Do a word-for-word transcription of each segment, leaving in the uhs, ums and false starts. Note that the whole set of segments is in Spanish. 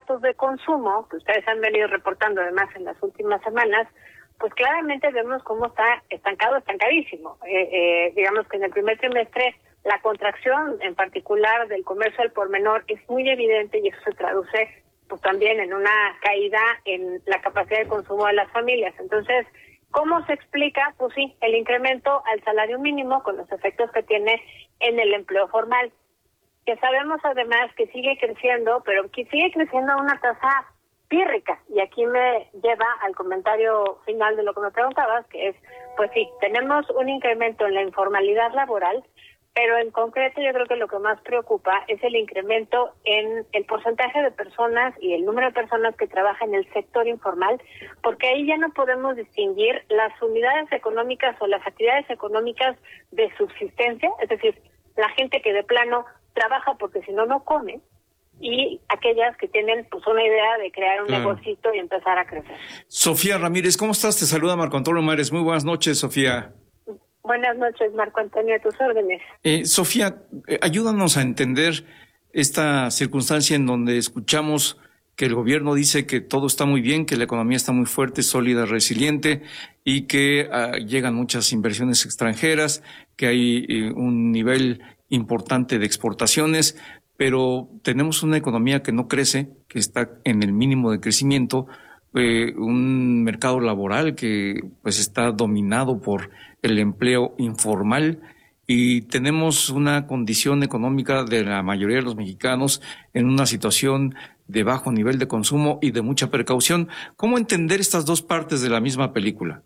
datos de consumo, que ustedes han venido reportando además en las últimas semanas, pues claramente vemos cómo está estancado, estancadísimo. Eh, eh, digamos que en el primer trimestre la contracción en particular del comercio al por menor es muy evidente y eso se traduce pues también en una caída en la capacidad de consumo de las familias. Entonces, ¿cómo se explica? Pues sí, el incremento al salario mínimo con los efectos que tiene en el empleo formal, que sabemos además que sigue creciendo, pero que sigue creciendo a una tasa pírrica. Y aquí me lleva al comentario final de lo que me preguntabas, que es, pues sí, tenemos un incremento en la informalidad laboral, pero en concreto yo creo que lo que más preocupa es el incremento en el porcentaje de personas y el número de personas que trabajan en el sector informal, porque ahí ya no podemos distinguir las unidades económicas o las actividades económicas de subsistencia, es decir, la gente que de plano trabaja porque si no, no come, y aquellas que tienen pues una idea de crear un claro. negocito y empezar a crecer. Sofía Ramírez, ¿cómo estás? Te saluda Marco Antonio Mares. Muy buenas noches, Sofía. Buenas noches, Marco Antonio, a tus órdenes. Eh, Sofía, eh, ayúdanos a entender esta circunstancia en donde escuchamos que el gobierno dice que todo está muy bien, que la economía está muy fuerte, sólida, resiliente y que uh, llegan muchas inversiones extranjeras, que hay eh, un nivel importante de exportaciones, pero tenemos una economía que no crece, que está en el mínimo de crecimiento, eh, un mercado laboral que pues está dominado por el empleo informal y tenemos una condición económica de la mayoría de los mexicanos en una situación de bajo nivel de consumo y de mucha precaución. ¿Cómo entender estas dos partes de la misma película?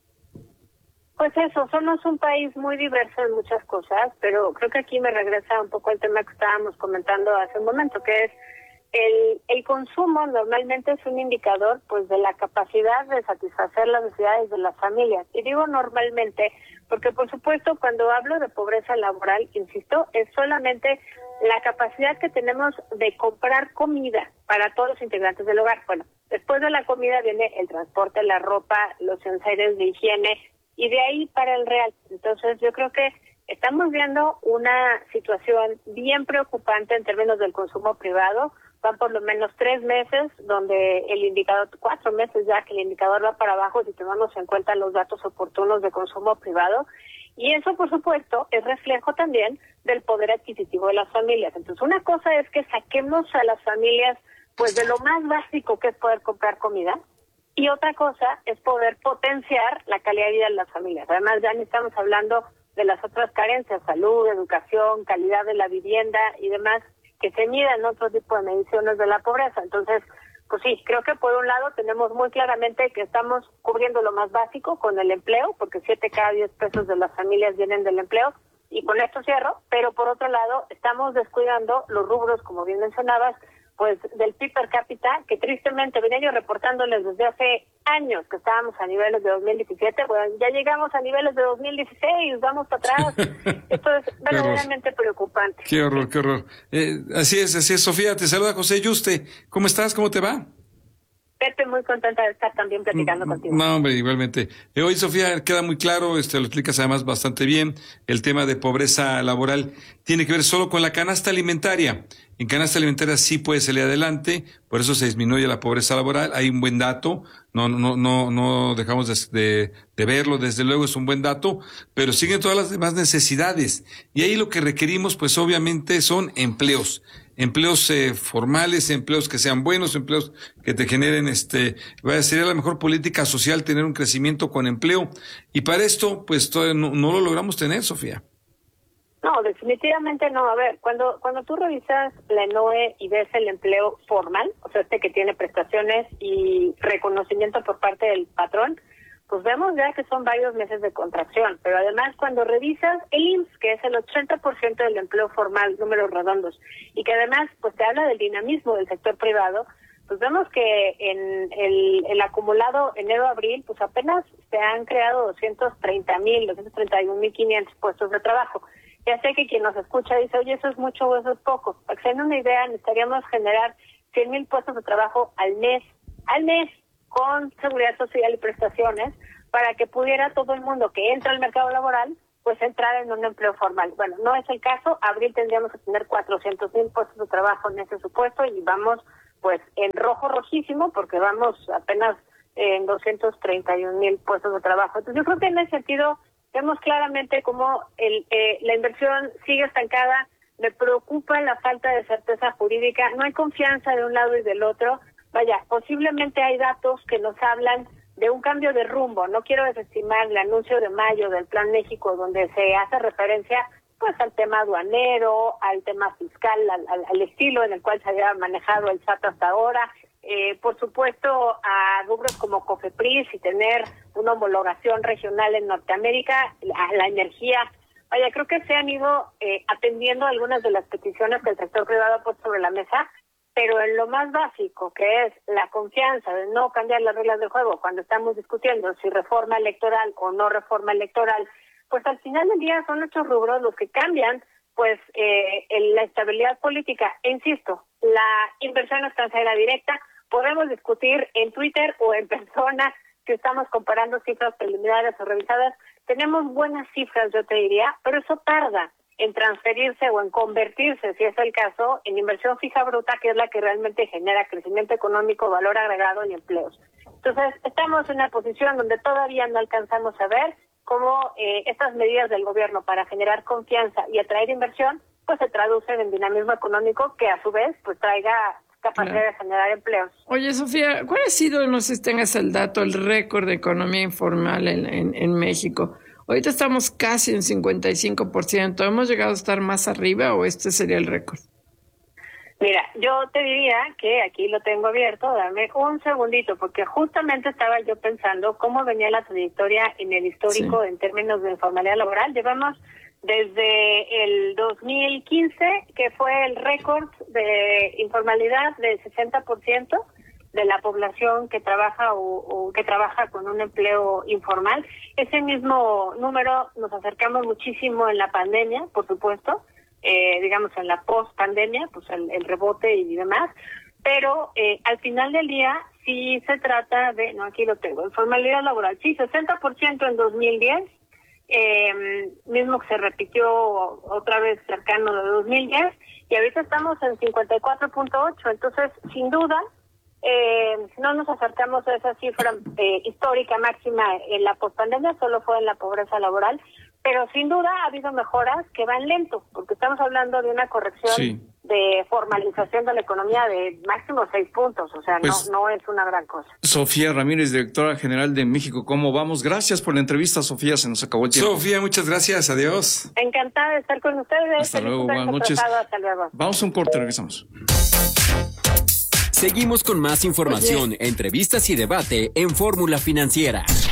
Pues eso, somos un país muy diverso en muchas cosas, pero creo que aquí me regresa un poco el tema que estábamos comentando hace un momento, que es el, el consumo normalmente es un indicador pues de la capacidad de satisfacer las necesidades de las familias. Y digo normalmente porque, por supuesto, cuando hablo de pobreza laboral, insisto, es solamente la capacidad que tenemos de comprar comida para todos los integrantes del hogar. Bueno, después de la comida viene el transporte, la ropa, los enseres de higiene, y de ahí para el real. Entonces yo creo que estamos viendo una situación bien preocupante en términos del consumo privado. Van por lo menos tres meses donde el indicador, cuatro meses ya que el indicador va para abajo si tomamos en cuenta los datos oportunos de consumo privado. Y eso, por supuesto, es reflejo también del poder adquisitivo de las familias. Entonces, una cosa es que saquemos a las familias pues de lo más básico que es poder comprar comida, y otra cosa es poder potenciar la calidad de vida de las familias. Además, ya ni estamos hablando de las otras carencias, salud, educación, calidad de la vivienda y demás, que se midan otro tipo de mediciones de la pobreza. Entonces, pues sí, creo que por un lado tenemos muy claramente que estamos cubriendo lo más básico con el empleo, porque siete cada diez pesos de las familias vienen del empleo, y con esto cierro, pero por otro lado estamos descuidando los rubros, como bien mencionabas, pues del P I B per cápita, que tristemente venía yo reportándoles desde hace años que estábamos a niveles de dos mil diecisiete, bueno, ya llegamos a niveles de dos mil dieciséis, vamos para atrás. Esto es verdaderamente preocupante. Qué horror, qué horror. Eh, así es, así es, Sofía, te saluda José Yuste. ¿Cómo estás? ¿Cómo te va? Pepe, muy contenta de estar también platicando contigo. No, hombre, igualmente. Eh, hoy, Sofía, queda muy claro, este, lo explicas además bastante bien, el tema de pobreza laboral tiene que ver solo con la canasta alimentaria. En canasta alimentaria sí puede salir adelante, por eso se disminuye la pobreza laboral. Hay un buen dato, no, no, no, no dejamos de, de, de verlo, desde luego es un buen dato, pero siguen todas las demás necesidades. Y ahí lo que requerimos, pues obviamente, son empleos. Empleos eh, formales, empleos que sean buenos, empleos que te generen, este, sería la mejor política social tener un crecimiento con empleo. Y para esto, pues todavía no, no lo logramos tener, Sofía. No, definitivamente no. A ver, cuando cuando tú revisas la ENOE y ves el empleo formal, o sea, este que tiene prestaciones y reconocimiento por parte del patrón, pues vemos ya que son varios meses de contracción. Pero además, cuando revisas el I M S S, que es el ochenta por ciento del empleo formal, números redondos, y que además pues te habla del dinamismo del sector privado, pues vemos que en el, el acumulado enero-abril, pues apenas se han creado doscientos treinta mil, doscientos treinta y un mil quinientos puestos de trabajo. Ya sé que quien nos escucha dice, oye, eso es mucho o eso es poco. Para que se den una idea, necesitaríamos generar cien mil puestos de trabajo al mes, al mes, con seguridad social y prestaciones, para que pudiera todo el mundo que entra al mercado laboral, pues entrar en un empleo formal. Bueno, no es el caso. Abril tendríamos que tener cuatrocientos mil puestos de trabajo en ese supuesto y vamos pues en rojo rojísimo, porque vamos apenas en doscientos treinta y un mil puestos de trabajo. Entonces yo creo que en ese sentido vemos claramente cómo el, eh, la inversión sigue estancada. Me preocupa la falta de certeza jurídica, no hay confianza de un lado y del otro. Vaya, posiblemente hay datos que nos hablan de un cambio de rumbo. No quiero desestimar el anuncio de mayo del Plan México, donde se hace referencia pues al tema aduanero, al tema fiscal, al, al, al estilo en el cual se había manejado el S A T hasta ahora. Eh, por supuesto, a rubros como COFEPRIS y tener una homologación regional en Norteamérica, la, la energía. Vaya, creo que se han ido eh, atendiendo algunas de las peticiones que el sector privado ha puesto sobre la mesa, pero en lo más básico, que es la confianza de no cambiar las reglas del juego cuando estamos discutiendo si reforma electoral o no reforma electoral, pues al final del día son estos rubros los que cambian pues eh, en la estabilidad política. E insisto, la inversión extranjera directa, podemos discutir en Twitter o en persona si estamos comparando cifras preliminares o revisadas. Tenemos buenas cifras, yo te diría, pero eso tarda en transferirse o en convertirse, si es el caso, en inversión fija bruta, que es la que realmente genera crecimiento económico, valor agregado y empleos. Entonces, estamos en una posición donde todavía no alcanzamos a ver cómo eh, estas medidas del gobierno para generar confianza y atraer inversión, pues se traducen en dinamismo económico que a su vez pues traiga capacidad claro. de generar empleos. Oye, Sofía, ¿cuál ha sido, no sé si tengas el dato, el récord de economía informal en, en, en México? Ahorita estamos casi en cincuenta y cinco por ciento. ¿Hemos llegado a estar más arriba o este sería el récord? Mira, yo te diría que aquí lo tengo abierto, dame un segundito, porque justamente estaba yo pensando cómo venía la trayectoria en el histórico sí. en términos de informalidad laboral. Llevamos desde el dos mil quince, que fue el récord de informalidad del sesenta por ciento de la población que trabaja o, o que trabaja con un empleo informal. Ese mismo número nos acercamos muchísimo en la pandemia, por supuesto, eh, digamos en la post-pandemia, pues el, el rebote y demás, pero eh, al final del día sí se trata de, no, aquí lo tengo, informalidad laboral, sí, sesenta por ciento en dos mil diez, eh, mismo que se repitió otra vez cercano de dos mil diez, y ahorita estamos en cincuenta y cuatro punto ocho, entonces sin duda eh, no nos acercamos a esa cifra eh, histórica máxima en la pospandemia, solo fue en la pobreza laboral, pero sin duda ha habido mejoras que van lento, porque estamos hablando de una corrección sí. de formalización de la economía de máximo seis puntos, o sea, pues, no, no es una gran cosa. Sofía Ramírez, directora general de México, ¿cómo vamos? Gracias por la entrevista, Sofía, se nos acabó el tiempo. Sofía, muchas gracias, adiós. Encantada de estar con ustedes. Hasta luego, buenas noches. Hasta luego. Vamos a un corte, regresamos. Seguimos con más información, Oye. entrevistas y debate en Fórmula Financiera.